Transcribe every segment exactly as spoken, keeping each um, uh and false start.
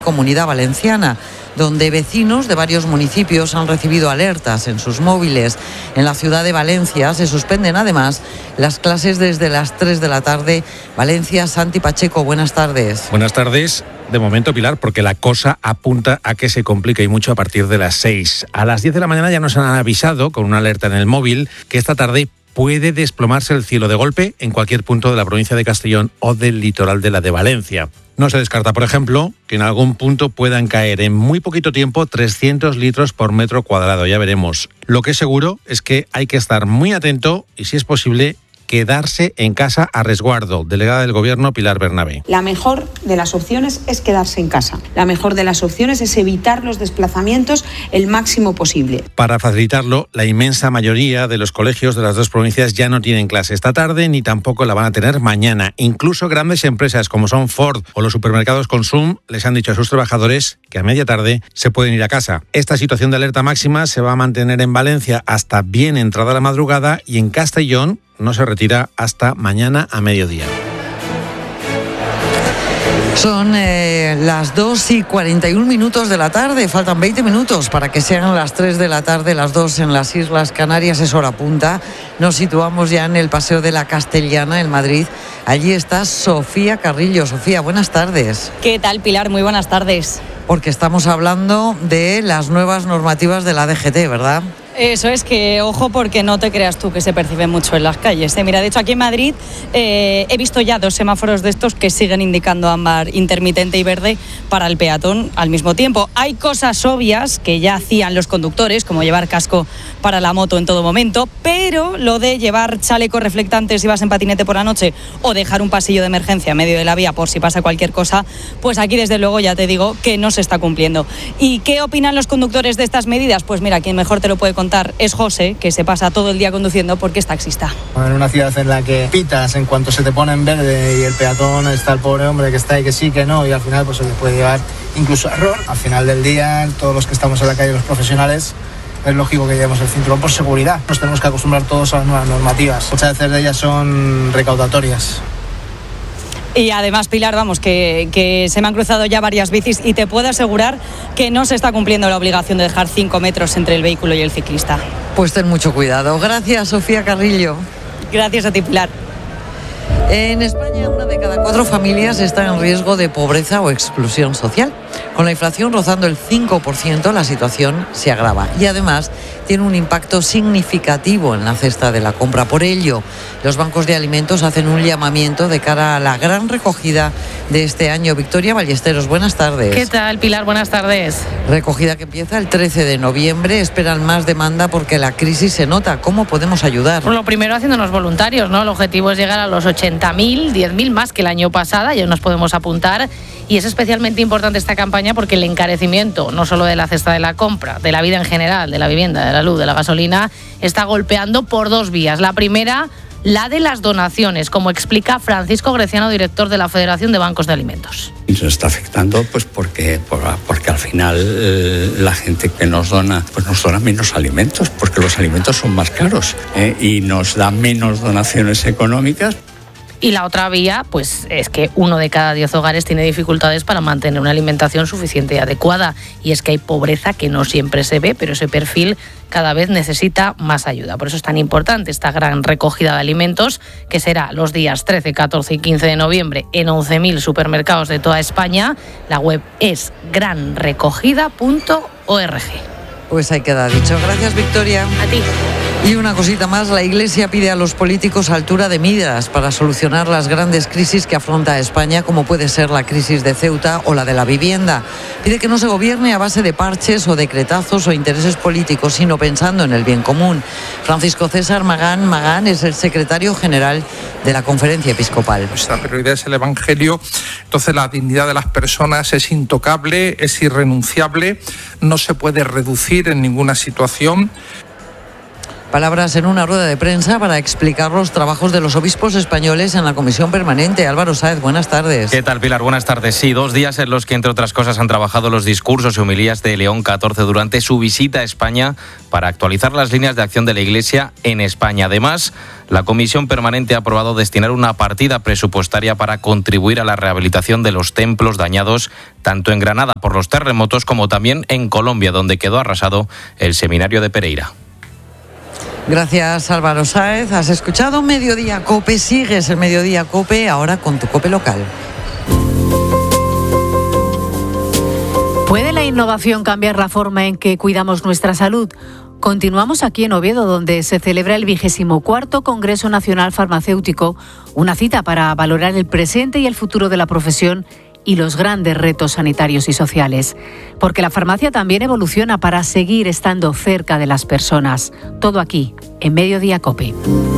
Comunidad Valenciana, donde vecinos de varios municipios han recibido alertas en sus móviles. En la ciudad de Valencia se suspenden además las clases desde las tres de la tarde. Valencia, Santi Pacheco, buenas tardes. Buenas tardes. De momento, Pilar, porque la cosa apunta a que se complique y mucho a partir de las seis. A las diez de la mañana ya nos han avisado, con una alerta en el móvil, que esta tarde puede desplomarse el cielo de golpe en cualquier punto de la provincia de Castellón o del litoral de la de Valencia. No se descarta, por ejemplo, que en algún punto puedan caer en muy poquito tiempo trescientos litros por metro cuadrado, ya veremos. Lo que es seguro es que hay que estar muy atento y, si es posible, quedarse en casa a resguardo. Delegada del Gobierno, Pilar Bernabé. La mejor de las opciones es quedarse en casa. La mejor de las opciones es evitar los desplazamientos el máximo posible. Para facilitarlo, la inmensa mayoría de los colegios de las dos provincias ya no tienen clase esta tarde ni tampoco la van a tener mañana. Incluso grandes empresas como son Ford o los supermercados Consum les han dicho a sus trabajadores que a media tarde se pueden ir a casa. Esta situación de alerta máxima se va a mantener en Valencia hasta bien entrada la madrugada y en Castellón no se retira hasta mañana a mediodía. Son eh, las dos y cuarenta y un minutos de la tarde, faltan veinte minutos para que sean las tres de la tarde, las dos en las Islas Canarias, es hora punta. Nos situamos ya en el Paseo de la Castellana, en Madrid. Allí está Sofía Carrillo. Sofía, buenas tardes. ¿Qué tal, Pilar? Muy buenas tardes. Porque estamos hablando de las nuevas normativas de la D G T, ¿verdad? Eso es, que ojo, porque no te creas tú que se percibe mucho en las calles. ¿eh? Mira, de hecho aquí en Madrid eh, he visto ya dos semáforos de estos que siguen indicando ámbar intermitente y verde para el peatón al mismo tiempo. Hay cosas obvias que ya hacían los conductores, como llevar casco para la moto en todo momento, pero lo de llevar chalecos reflectantes si vas en patinete por la noche o dejar un pasillo de emergencia en medio de la vía por si pasa cualquier cosa, pues aquí desde luego ya te digo que no se está cumpliendo. ¿Y qué opinan los conductores de estas medidas? Pues mira, quien mejor te lo puede contar es José, que se pasa todo el día conduciendo porque es taxista. En una ciudad en la que pitas en cuanto se te pone en verde y el peatón está el pobre hombre que está ahí que sí, que no, y al final pues se le puede llevar incluso a error. Al final del día, todos los que estamos en la calle, los profesionales, es lógico que llevemos el cinturón por seguridad. Nos tenemos que acostumbrar todos a las nuevas normativas. Muchas veces de ellas son recaudatorias. Y además, Pilar, vamos, que, que se me han cruzado ya varias bicis y te puedo asegurar que no se está cumpliendo la obligación de dejar cinco metros entre el vehículo y el ciclista. Pues ten mucho cuidado. Gracias, Sofía Carrillo. Gracias a ti, Pilar. En España, una de cada cuatro familias está en riesgo de pobreza o exclusión social. Con la inflación rozando el cinco por ciento, la situación se agrava y además tiene un impacto significativo en la cesta de la compra. Por ello, los bancos de alimentos hacen un llamamiento de cara a la gran recogida de este año. Victoria Ballesteros, buenas tardes. ¿Qué tal, Pilar? Buenas tardes. Recogida que empieza el trece de noviembre. Esperan más demanda porque la crisis se nota. ¿Cómo podemos ayudar? Pues lo primero, haciéndonos voluntarios, ¿no? El objetivo es llegar a los ochenta mil, diez mil más que el año pasado. Ya nos podemos apuntar. Y es especialmente importante esta campaña porque el encarecimiento, no solo de la cesta de la compra, de la vida en general, de la vivienda, de la luz, de la gasolina, está golpeando por dos vías. La primera, la de las donaciones, como explica Francisco Greciano, director de la Federación de Bancos de Alimentos. Nos está afectando pues porque, porque al final eh, la gente que nos dona pues nos dona menos alimentos, porque los alimentos son más caros eh, y nos da menos donaciones económicas. Y la otra vía, pues es que uno de cada diez hogares tiene dificultades para mantener una alimentación suficiente y adecuada. Y es que hay pobreza que no siempre se ve, pero ese perfil cada vez necesita más ayuda. Por eso es tan importante esta gran recogida de alimentos, que será los días trece, catorce y quince de noviembre en once mil supermercados de toda España. La web es gran recogida punto org. Pues ahí queda dicho. Gracias, Victoria. A ti. Y una cosita más, la Iglesia pide a los políticos altura de miras para solucionar las grandes crisis que afronta España, como puede ser la crisis de Ceuta o la de la vivienda. Pide que no se gobierne a base de parches o decretazos o intereses políticos, sino pensando en el bien común. Francisco César Magán Magán es el secretario general de la Conferencia Episcopal. Nuestra prioridad es el Evangelio, entonces la dignidad de las personas es intocable, es irrenunciable, no se puede reducir en ninguna situación. Palabras en una rueda de prensa para explicar los trabajos de los obispos españoles en la Comisión Permanente. Álvaro Sáez, buenas tardes. ¿Qué tal, Pilar? Buenas tardes. Sí, dos días en los que, entre otras cosas, han trabajado los discursos y homilías de León catorce durante su visita a España para actualizar las líneas de acción de la Iglesia en España. Además, la Comisión Permanente ha aprobado destinar una partida presupuestaria para contribuir a la rehabilitación de los templos dañados tanto en Granada por los terremotos como también en Colombia, donde quedó arrasado el seminario de Pereira. Gracias, Álvaro Sáez. Has escuchado Mediodía COPE, sigues el Mediodía COPE ahora con tu COPE local. ¿Puede la innovación cambiar la forma en que cuidamos nuestra salud? Continuamos aquí en Oviedo, donde se celebra el vigésimo cuarto Congreso Nacional Farmacéutico, una cita para valorar el presente y el futuro de la profesión y los grandes retos sanitarios y sociales. Porque la farmacia también evoluciona para seguir estando cerca de las personas. Todo aquí, en Mediodía COPE.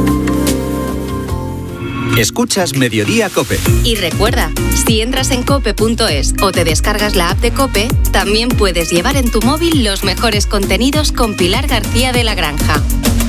Escuchas Mediodía COPE. Y recuerda, si entras en cope punto es o te descargas la app de COPE, también puedes llevar en tu móvil los mejores contenidos con Pilar García de la Granja.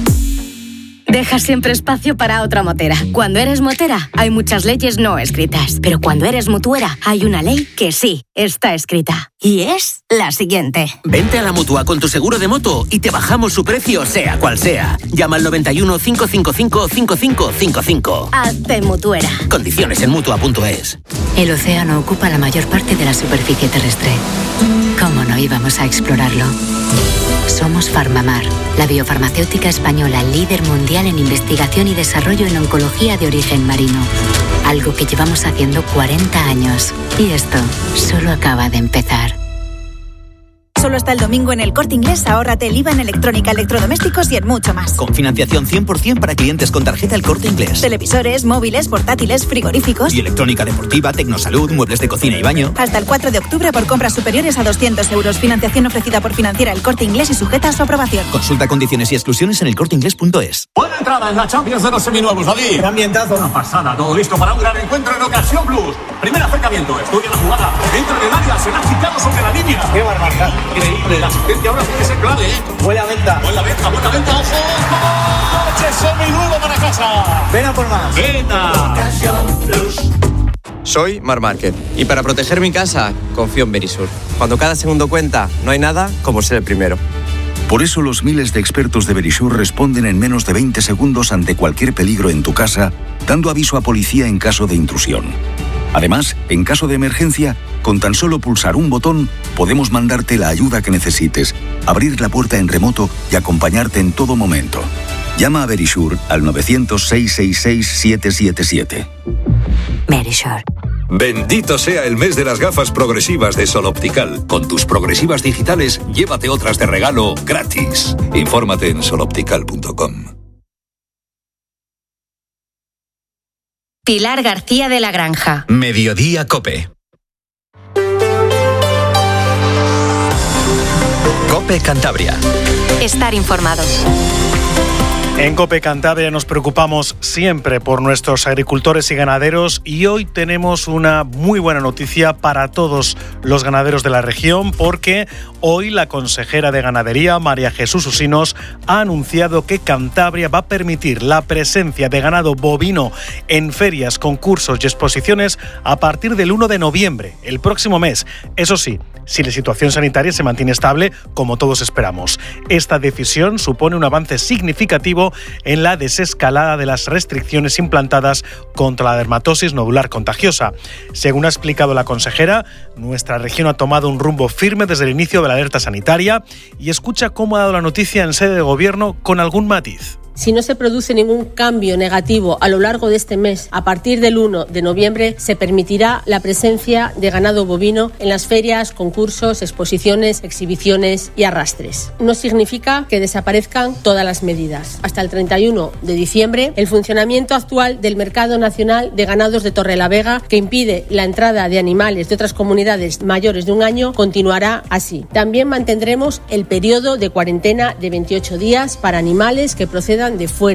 Deja siempre espacio para otra motera. Cuando eres motera, hay muchas leyes no escritas. Pero cuando eres mutuera, hay una ley que sí está escrita. Y es la siguiente. Vente a la Mutua con tu seguro de moto y te bajamos su precio, sea cual sea. Llama al noventa y uno, cinco cinco cinco, cinco cinco cinco cinco. Hazte mutuera. Condiciones en mutua punto es. El océano ocupa la mayor parte de la superficie terrestre. ¿Cómo no íbamos a explorarlo? Somos Farmamar, la biofarmacéutica española líder mundial en investigación y desarrollo en oncología de origen marino. Algo que llevamos haciendo cuarenta años. Y esto solo acaba de empezar. Solo hasta el domingo en El Corte Inglés, ahórrate el I V A en electrónica, electrodomésticos y en mucho más. Con financiación cien por ciento para clientes con tarjeta El Corte Inglés. Televisores, móviles, portátiles, frigoríficos. Y electrónica deportiva, tecnosalud, muebles de cocina y baño. Hasta el cuatro de octubre por compras superiores a doscientos euros. Financiación ofrecida por Financiera El Corte Inglés y sujeta a su aprobación. Consulta condiciones y exclusiones en el corte inglés punto es. Buena entrada en la Champions de los seminuevos, David. Ambientazo. Una pasada, todo listo para un gran encuentro en Ocasión Plus. Primer acercamiento, estudia la jugada. Entra en el área, será quitado sobre la línea. ¡Qué barbaridad! Increíble, la asistencia ahora tiene que ser clave, ¿eh? Buena venta. Buena venta, buena venta, ojo. ¡Coche seminuevo para casa! Ven a por más. ¡Venta! Ocasión Plus. Soy Mar Márquez y para proteger mi casa confío en Verisur. Cuando cada segundo cuenta, no hay nada como ser el primero. Por eso los miles de expertos de Verisur responden en menos de veinte segundos ante cualquier peligro en tu casa, dando aviso a policía en caso de intrusión. Además, en caso de emergencia, con tan solo pulsar un botón, podemos mandarte la ayuda que necesites, abrir la puerta en remoto y acompañarte en todo momento. Llama a Verisur al novecientos, seiscientos sesenta y seis, siete siete siete. Verisur. Bendito sea el mes de las gafas progresivas de Sol Optical. Con tus progresivas digitales, llévate otras de regalo gratis. Infórmate en sol optical punto com. Pilar García de la Granja. Mediodía COPE. COPE Cantabria. Estar informados. En COPE Cantabria nos preocupamos siempre por nuestros agricultores y ganaderos y hoy tenemos una muy buena noticia para todos los ganaderos de la región porque hoy la consejera de Ganadería, María Jesús Usinos, ha anunciado que Cantabria va a permitir la presencia de ganado bovino en ferias, concursos y exposiciones a partir del uno de noviembre, el próximo mes. Eso sí, si la situación sanitaria se mantiene estable, como todos esperamos. Esta decisión supone un avance significativo en la desescalada de las restricciones implantadas contra la dermatosis nodular contagiosa. Según ha explicado la consejera, nuestra región ha tomado un rumbo firme desde el inicio de la alerta sanitaria y escucha cómo ha dado la noticia en sede de gobierno con algún matiz. Si no se produce ningún cambio negativo a lo largo de este mes, a partir del uno de noviembre se permitirá la presencia de ganado bovino en las ferias, concursos, exposiciones, exhibiciones y arrastres. No significa que desaparezcan todas las medidas. Hasta el treinta y uno de diciembre, el funcionamiento actual del Mercado Nacional de Ganados de Torrelavega, que impide la entrada de animales de otras comunidades mayores de un año, continuará así. También mantendremos el periodo de cuarentena de veintiocho días para animales que procedan de fuera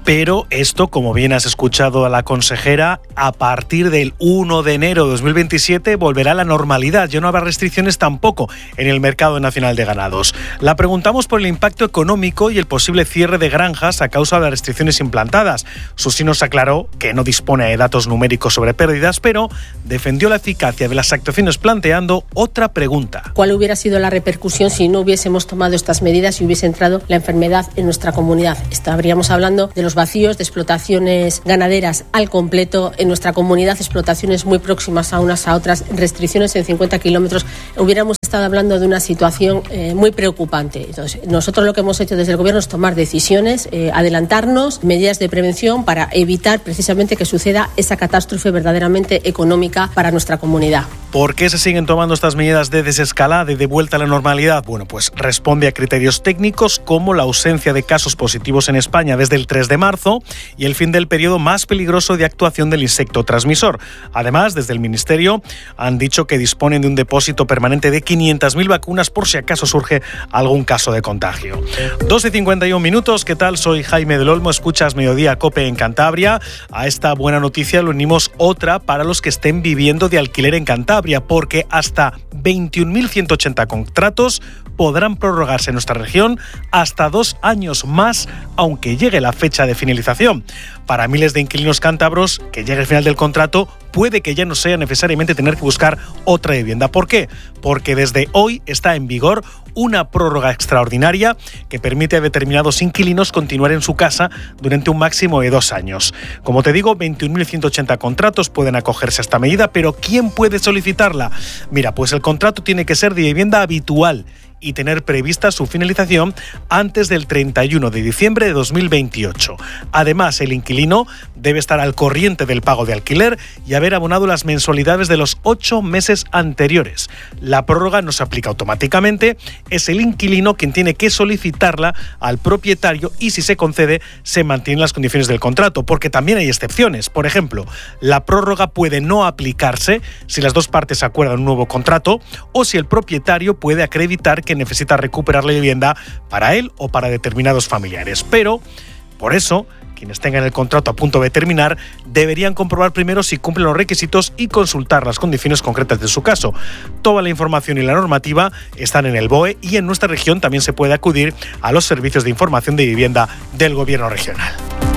Pero esto, como bien has escuchado a la consejera, a partir del uno de enero de dos mil veintisiete volverá a la normalidad. Ya no habrá restricciones tampoco en el mercado nacional de ganados. La preguntamos por el impacto económico y el posible cierre de granjas a causa de las restricciones implantadas. Susi nos aclaró que no dispone de datos numéricos sobre pérdidas, pero defendió la eficacia de las actuaciones planteando otra pregunta. ¿Cuál hubiera sido la repercusión si no hubiésemos tomado estas medidas y hubiese entrado la enfermedad en nuestra comunidad? Estaríamos hablando de los vacíos de explotaciones ganaderas al completo en nuestra comunidad, explotaciones muy próximas a unas a otras, restricciones en cincuenta kilómetros. Hubiéramos estado hablando de una situación eh, muy preocupante. Entonces, nosotros lo que hemos hecho desde el Gobierno es tomar decisiones, eh, adelantarnos, medidas de prevención para evitar precisamente que suceda esa catástrofe verdaderamente económica para nuestra comunidad. ¿Por qué se siguen tomando estas medidas de desescalada y de vuelta a la normalidad? Bueno, pues responde a criterios técnicos como la ausencia de casos positivos en España desde el tres de marzo y el fin del periodo más peligroso de actuación del insecto transmisor. Además, desde el Ministerio han dicho que disponen de un depósito permanente de quinientas mil vacunas por si acaso surge algún caso de contagio. dos y cincuenta y un minutos, ¿qué tal? Soy Jaime del Olmo, escuchas Mediodía COPE en Cantabria. A esta buena noticia le unimos otra para los que estén viviendo de alquiler en Cantabria, porque hasta veintiún mil ciento ochenta contratos podrán prorrogarse en nuestra región hasta dos años más, aunque llegue la fecha de finalización. Para miles de inquilinos cántabros, que llegue el final del contrato, puede que ya no sea necesariamente tener que buscar otra vivienda. ¿Por qué? Porque desde hoy está en vigor una prórroga extraordinaria que permite a determinados inquilinos continuar en su casa durante un máximo de dos años. Como te digo, veintiún mil ciento ochenta contratos pueden acogerse a esta medida, pero ¿quién puede solicitarla? Mira, pues el contrato tiene que ser de vivienda habitual y tener prevista su finalización antes del treinta y uno de diciembre de dos mil veintiocho. Además, el inquilino debe estar al corriente del pago de alquiler y haber abonado las mensualidades de los ocho meses anteriores. La prórroga no se aplica automáticamente, es el inquilino quien tiene que solicitarla al propietario y si se concede, se mantienen las condiciones del contrato, porque también hay excepciones. Por ejemplo, la prórroga puede no aplicarse si las dos partes acuerdan un nuevo contrato o si el propietario puede acreditar que necesita recuperar la vivienda para él o para determinados familiares. Pero, por eso, quienes tengan el contrato a punto de terminar deberían comprobar primero si cumplen los requisitos y consultar las condiciones concretas de su caso. Toda la información y la normativa están en el B O E y en nuestra región también se puede acudir a los servicios de información de vivienda del Gobierno regional.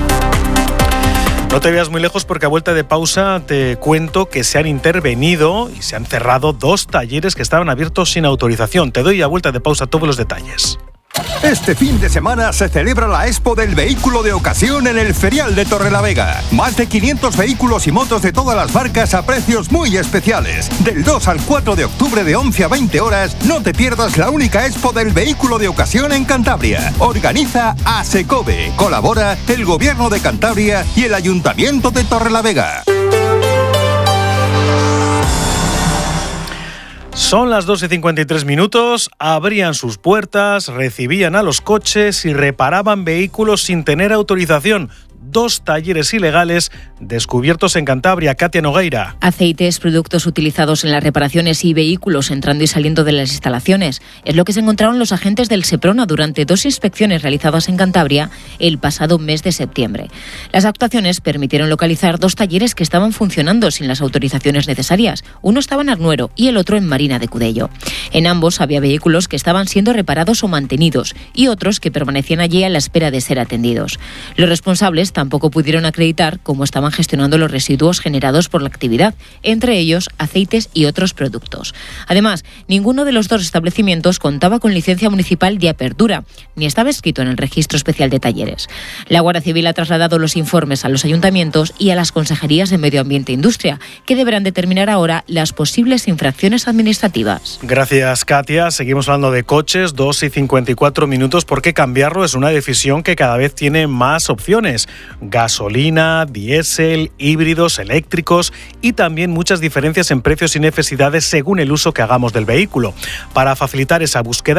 No te veas muy lejos porque a vuelta de pausa te cuento que se han intervenido y se han cerrado dos talleres que estaban abiertos sin autorización. Te doy a vuelta de pausa todos los detalles. Este fin de semana se celebra la Expo del Vehículo de Ocasión en el Ferial de Torrelavega. Más de quinientos vehículos y motos de todas las marcas a precios muy especiales. Del dos al cuatro de octubre de once a veinte horas, no te pierdas la única Expo del Vehículo de Ocasión en Cantabria. Organiza ASECOVE. Colabora el Gobierno de Cantabria y el Ayuntamiento de Torrelavega. Son las dos y cincuenta y tres minutos, abrían sus puertas, recibían a los coches y reparaban vehículos sin tener autorización. Dos talleres ilegales descubiertos en Cantabria. Katia Nogueira. Aceites, productos utilizados en las reparaciones y vehículos entrando y saliendo de las instalaciones. Es lo que se encontraron los agentes del Seprona durante dos inspecciones realizadas en Cantabria el pasado mes de septiembre. Las actuaciones permitieron localizar dos talleres que estaban funcionando sin las autorizaciones necesarias. Uno estaba en Arnuero y el otro en Marina de Cudello. En ambos había vehículos que estaban siendo reparados o mantenidos y otros que permanecían allí a la espera de ser atendidos. Los responsables tampoco pudieron acreditar cómo estaban gestionando los residuos generados por la actividad, entre ellos aceites y otros productos. Además, ninguno de los dos establecimientos contaba con licencia municipal de apertura, ni estaba escrito en el Registro Especial de Talleres. La Guardia Civil ha trasladado los informes a los ayuntamientos y a las consejerías de Medio Ambiente e Industria, que deberán determinar ahora las posibles infracciones administrativas. Gracias, Katia. Seguimos hablando de coches, dos y cincuenta y cuatro minutos, porque cambiarlo es una decisión que cada vez tiene más opciones. Gasolina, diésel, híbridos, eléctricos y también muchas diferencias en precios y necesidades según el uso que hagamos del vehículo. Para facilitar esa búsqueda,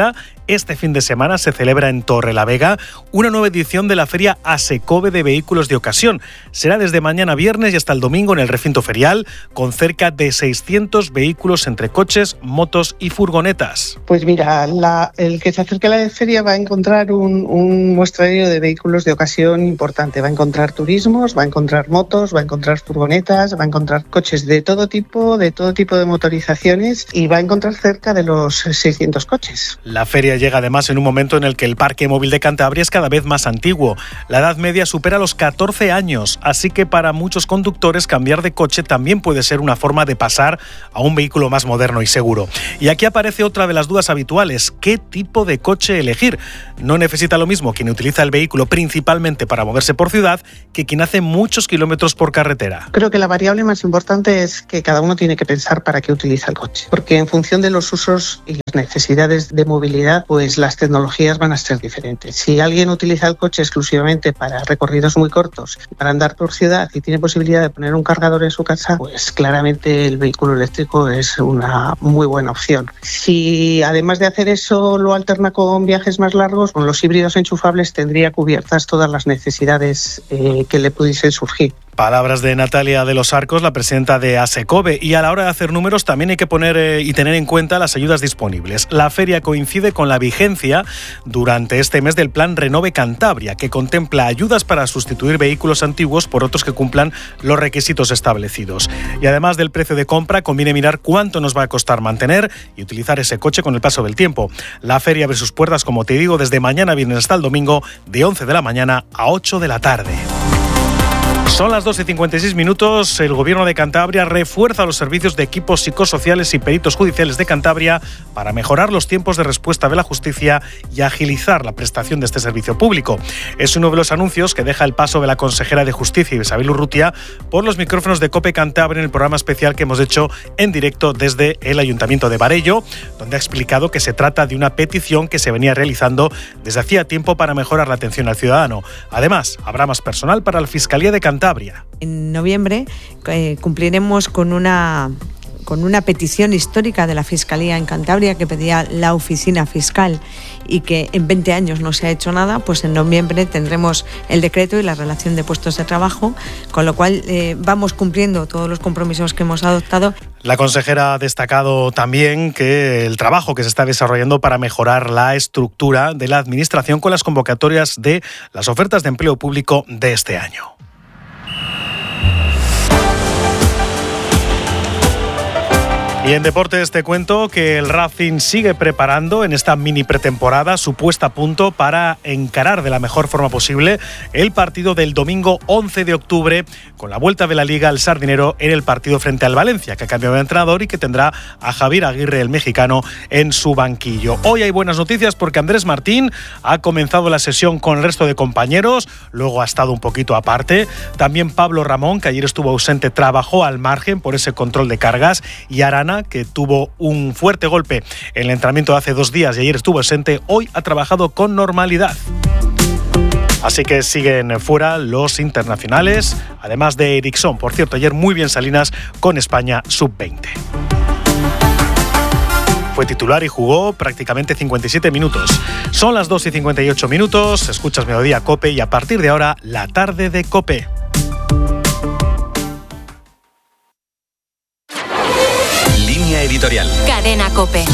este fin de semana se celebra en Torrelavega una nueva edición de la feria ASECOBE de vehículos de ocasión. Será desde mañana viernes y hasta el domingo en el recinto ferial, con cerca de seiscientos vehículos entre coches, motos y furgonetas. Pues mira, la, el que se acerque a la feria va a encontrar un, un muestrario de vehículos de ocasión importante. Va a encontrar turismos, va a encontrar motos, va a encontrar furgonetas, va a encontrar coches de todo tipo, de todo tipo de motorizaciones y va a encontrar cerca de los seiscientos coches. La feria llega además en un momento en el que el parque móvil de Cantabria es cada vez más antiguo. La edad media supera los catorce años, así que para muchos conductores cambiar de coche también puede ser una forma de pasar a un vehículo más moderno y seguro. Y aquí aparece otra de las dudas habituales: ¿qué tipo de coche elegir? No necesita lo mismo quien utiliza el vehículo principalmente para moverse por ciudad que quien hace muchos kilómetros por carretera. Creo que la variable más importante es que cada uno tiene que pensar para qué utiliza el coche, porque en función de los usos y las necesidades de movilidad, pues las tecnologías van a ser diferentes. Si alguien utiliza el coche exclusivamente para recorridos muy cortos, para andar por ciudad y tiene posibilidad de poner un cargador en su casa, pues claramente el vehículo eléctrico es una muy buena opción. Si además de hacer eso lo alterna con viajes más largos, con los híbridos enchufables tendría cubiertas todas las necesidades eh, que le pudiesen surgir. Palabras de Natalia de los Arcos, la presidenta de ASECOBE. Y a la hora de hacer números también hay que poner eh, y tener en cuenta las ayudas disponibles. La feria coincide con la vigencia durante este mes del Plan Renove Cantabria, que contempla ayudas para sustituir vehículos antiguos por otros que cumplan los requisitos establecidos. Y además del precio de compra, conviene mirar cuánto nos va a costar mantener y utilizar ese coche con el paso del tiempo. La feria abre sus puertas, como te digo, desde mañana viernes hasta el domingo, de once de la mañana a ocho de la tarde. Son las dos y cincuenta y seis minutos. El Gobierno de Cantabria refuerza los servicios de equipos psicosociales y peritos judiciales de Cantabria para mejorar los tiempos de respuesta de la justicia y agilizar la prestación de este servicio público. Es uno de los anuncios que deja el paso de la consejera de Justicia, Isabel Urrutia, por los micrófonos de COPE Cantabria en el programa especial que hemos hecho en directo desde el Ayuntamiento de Bareillo, donde ha explicado que se trata de una petición que se venía realizando desde hacía tiempo para mejorar la atención al ciudadano. Además, habrá más personal para la Fiscalía de Cantabria. En noviembre eh, cumpliremos con una, con una petición histórica de la Fiscalía en Cantabria que pedía la oficina fiscal y que en veinte años no se ha hecho nada. Pues en noviembre tendremos el decreto y la relación de puestos de trabajo, con lo cual eh, vamos cumpliendo todos los compromisos que hemos adoptado. La consejera ha destacado también que el trabajo que se está desarrollando para mejorar la estructura de la Administración con las convocatorias de las ofertas de empleo público de este año. Y en deportes te cuento que el Racing sigue preparando en esta mini pretemporada su puesta a punto para encarar de la mejor forma posible el partido del domingo once de octubre con la vuelta de la Liga al Sardinero en el partido frente al Valencia, que ha cambiado de entrenador y que tendrá a Javier Aguirre, el mexicano, en su banquillo. Hoy hay buenas noticias porque Andrés Martín ha comenzado la sesión con el resto de compañeros, luego ha estado un poquito aparte. También Pablo Ramón, que ayer estuvo ausente, trabajó al margen por ese control de cargas, y Arana, que tuvo un fuerte golpe en el entrenamiento de hace dos días y ayer estuvo ausente, hoy ha trabajado con normalidad. Así que siguen fuera los internacionales, además de Ericsson. Por cierto, ayer muy bien Salinas con España sub veinte. Fue titular y jugó prácticamente cincuenta y siete minutos. Son las dos y cincuenta y ocho minutos, escuchas Mediodía COPE y a partir de ahora, la tarde de COPE. Editorial. Cadena COPE.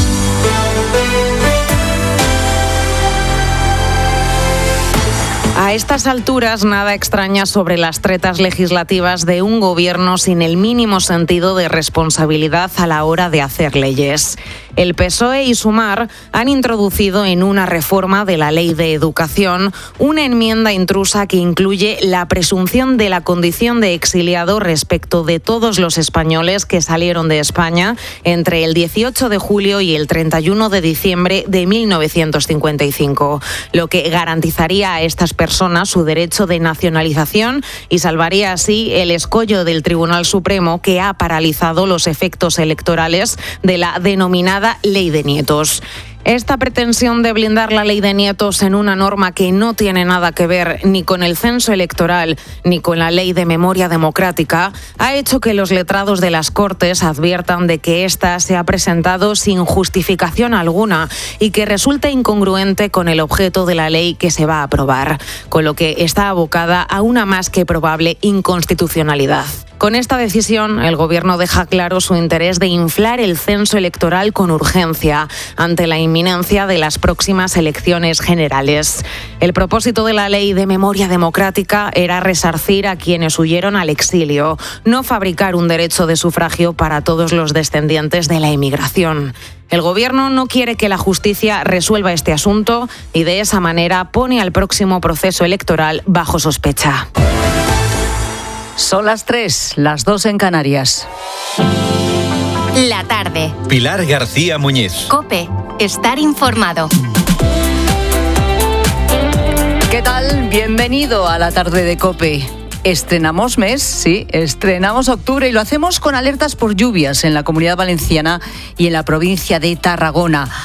A estas alturas, nada extraña sobre las tretas legislativas de un gobierno sin el mínimo sentido de responsabilidad a la hora de hacer leyes. El P S O E y Sumar han introducido en una reforma de la Ley de Educación una enmienda intrusa que incluye la presunción de la condición de exiliado respecto de todos los españoles que salieron de España entre el dieciocho de julio y el treinta y uno de diciembre de mil novecientos cincuenta y cinco, lo que garantizaría a estas personas su derecho de nacionalización y salvaría así el escollo del Tribunal Supremo, que ha paralizado los efectos electorales de la denominada Ley de Nietos. Esta pretensión de blindar la ley de nietos en una norma que no tiene nada que ver ni con el censo electoral ni con la ley de memoria democrática ha hecho que los letrados de las Cortes adviertan de que ésta se ha presentado sin justificación alguna y que resulta incongruente con el objeto de la ley que se va a aprobar, con lo que está abocada a una más que probable inconstitucionalidad. Con esta decisión, el Gobierno deja claro su interés de inflar el censo electoral con urgencia ante la inminencia de las próximas elecciones generales. El propósito de la Ley de Memoria Democrática era resarcir a quienes huyeron al exilio, no fabricar un derecho de sufragio para todos los descendientes de la emigración. El Gobierno no quiere que la justicia resuelva este asunto y de esa manera pone al próximo proceso electoral bajo sospecha. Son las tres, las dos en Canarias. La tarde. Pilar García Muñiz. COPE. Estar informado. ¿Qué tal? Bienvenido a la tarde de COPE. Estrenamos mes, sí, estrenamos octubre y lo hacemos con alertas por lluvias en la Comunidad Valenciana y en la provincia de Tarragona.